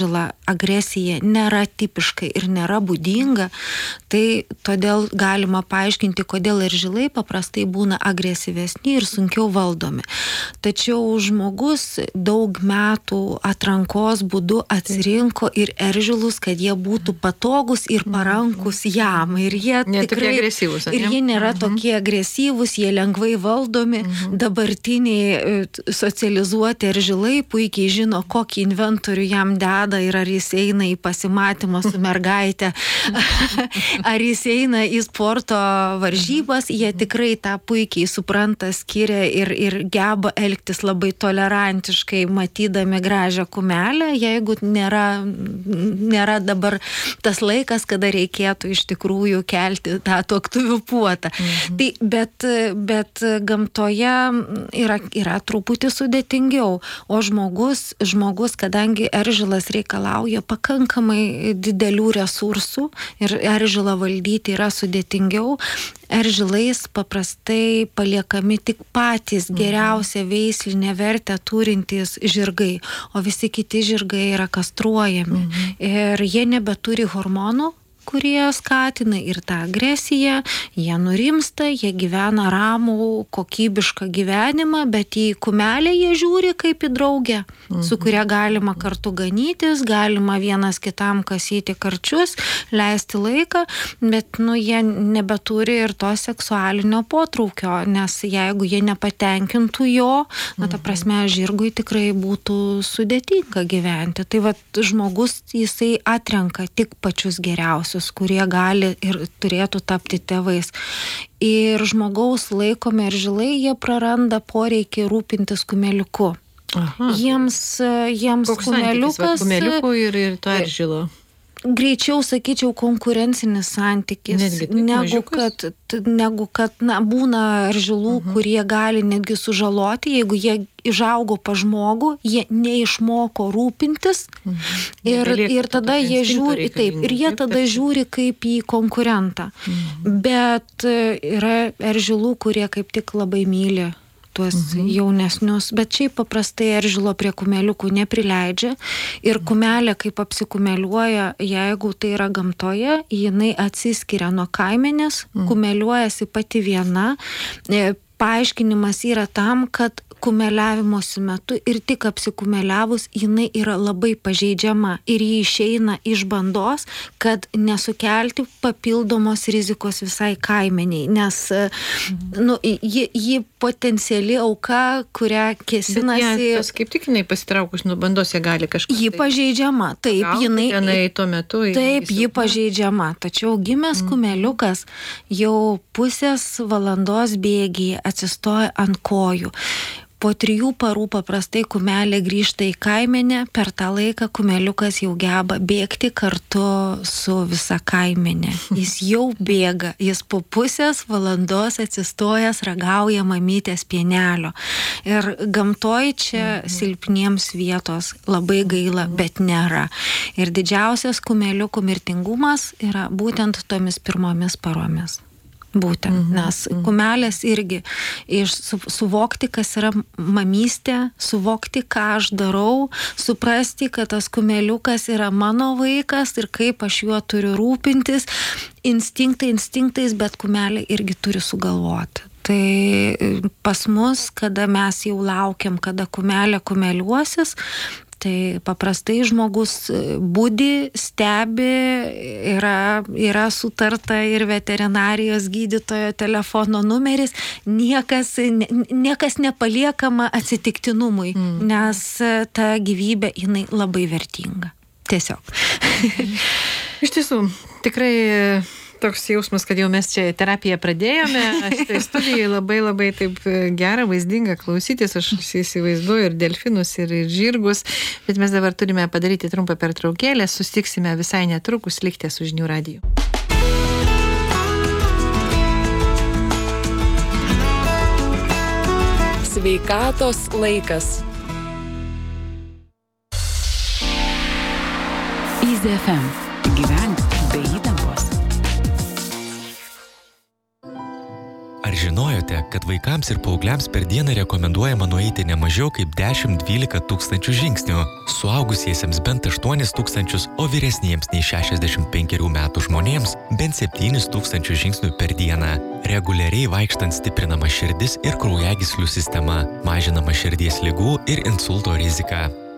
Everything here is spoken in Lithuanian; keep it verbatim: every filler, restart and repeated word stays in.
agresija nėra tipiška ir nėra būdinga, tai todėl galima paaiškinti, kodėl eržilai paprastai būna agresyvesni ir sunkiau valdomi. Tačiau žmogus daug metų atrankos būdu atsirinko ir eržilus, kad jie būtų patogus ir parankus jam. Ir jie, tikrai, ir jie nėra mhm. tokie agresyvūs, jie lengvai valdomi. Mhm. Dabartiniai socializuoti eržilai puikiai žino, kokį inventorių jam deda ir ar jis eina į pasimatymą su mergaitė, ar jis eina į sporto varžybas, jie tikrai tą puikiai supranta, skiria ir, ir geba elgtis labai tolerantiškai, matydami gražią kumelę, jeigu nėra, nėra dabar tas laikas, kada reikėtų iš tikrųjų kelti tą tuoktuvių puotą. Mhm. Tai, bet, bet gamtoje yra, yra truputį sudėtingiau, o žmogus, žmogus, kadangi eržilas reikalauja pakankamai didelių resursų ir eržilą valdyti yra sudėtingiau, eržilais paprastai paliekami tik patys geriausią veislinę vertę turintys žirgai, o visi kiti žirgai yra kastruojami. Mhm. Ir jie nebeturi hormonų, kurie skatina ir tą agresiją, jie nurimsta, jie gyvena ramų, kokybišką gyvenimą, bet į kumelę jie žiūri kaip į draugę, mhm. su kuria galima kartu ganytis, galima vienas kitam kasyti karčius, leisti laiką, bet nu, jie nebeturi ir to seksualinio potraukio, nes jeigu jie nepatenkintų jo, mhm. na, ta prasme, žirgui tikrai būtų sudėtinga gyventi. Tai vat, žmogus jisai atrenka tik pačius geriausius, kurie gali ir turėtų tapti tėvais. Ir žmogaus laikomi eržilai, jie praranda poreikį rūpintis kumeliuku. Aha. Jiems, jiems koks kumeliukas... Kumeliukų ir, ir to eržilo? Greičiau, sakyčiau, konkurencinis santykis, netgi, taip, negu kad, negu kad na, būna eržilų, uh-huh. kurie gali netgi sužaloti, jeigu jie išaugo pa žmogų, jie neišmoko rūpintis uh-huh. ir, ir tada jie žiūri, taip, ir jie tada žiūri kaip į konkurentą. Uh-huh. Bet yra eržilų, kurie kaip tik labai myli tuos mhm. jaunesnius, bet šiaip paprastai eržilo prie kumeliukų neprileidžia ir kumelė, kaip apsikumeliuoja, jeigu tai yra gamtoje, jinai atsiskiria nuo kaimenės, mhm. kumeliuojasi pati viena. Paaiškinimas yra tam, kad kumeliavimosi metu ir tik apsikumeliavus jinai yra labai pažeidžiama ir ji išeina iš bandos, kad nesukelti papildomos rizikos visai kaimeniai, nes mhm. nu, ji, ji potenciali auka, kurią kėsinasi... Bet kaip tik jinai pasitraukus nuo bandos, jie gali kažką... Ji pažeidžiama, taip, Gal, jinai... jinai tuo metu... Taip, ji pažeidžiama, tačiau gimęs mhm. kumeliukas jau pusės valandos bėgyje atsistoja ant kojų. Po trijų parų paprastai kumelė grįžta į kaimenę, per tą laiką kumeliukas jau geba bėgti kartu su visa kaimenė. Jis jau bėga, jis po pusės valandos atsistojęs ragauja mamytės pienelio. Ir gamtoj čia mhm. silpniems vietos labai gaila, bet nėra. Ir didžiausias kumeliukų mirtingumas yra būtent tomis pirmomis paromis. Būtent, mhm, nes kumelės irgi iš, su, suvokti, kas yra mamystė, suvokti, ką aš darau, suprasti, kad tas kumeliukas yra mano vaikas ir kaip aš juo turiu rūpintis, instinktai instinktais, bet kumelė irgi turi sugalvoti. Tai pas mus, kada mes jau laukiam, kada kumelė kumeliuosis, tai paprastai žmogus budi, stebi, yra, yra sutarta ir veterinarijos gydytojo telefono numeris, niekas, niekas nepaliekama atsitiktinumui, mm. nes ta gyvybė, jinai labai vertinga. Tiesiog. Iš tiesų, tikrai toks jausmas, kad jau mes čia terapiją pradėjome, šitai studijai labai labai taip gera, vaizdinga klausytis, aš įsivaizduoju ir delfinus, ir, ir žirgus, bet mes dabar turime padaryti trumpą pertraukėlę, susitiksime visai netrukus, likite su Žinių radiju. Sveikatos laikas. Easy F M. Gyvenk be įtampos. Ar žinojote, kad vaikams ir paaugliams per dieną rekomenduojama nueiti ne mažiau kaip dešimt dvylika tūkstančių žingsnių, suaugusiesiems bent aštuonis tūkstančius, o vyresniems nei šešiasdešimt penkerių metų žmonėms bent septynis tūkstančius žingsnių per dieną. Reguliariai vaikštant stiprinama širdis ir kraujagyslių sistema, mažinama širdies ligų ir insulto rizika.